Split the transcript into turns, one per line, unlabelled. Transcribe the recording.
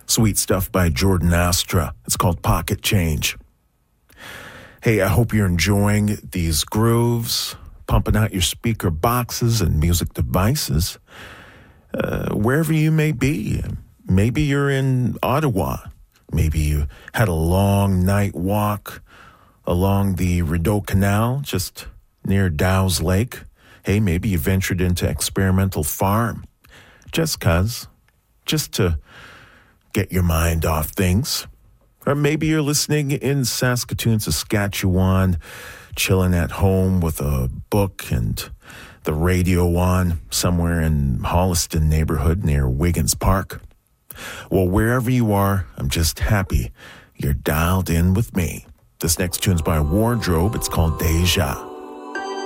Sweet stuff by Jordan Astra. It's called Pocket Change. Hey, I hope you're enjoying these grooves, pumping out your speaker boxes and music devices, wherever you may be. Maybe you're in Ottawa. Maybe you had a long night walk along the Rideau Canal, just near Dow's Lake. Hey, maybe you ventured into Experimental Farm, just to get your mind off things. Or maybe you're listening in Saskatoon, Saskatchewan, chilling at home with a book and the radio on somewhere in Holliston neighborhood near Wiggins Park. Well, wherever you are, I'm just happy you're dialed in with me. This next tune's by Wardrobe. It's called Deja.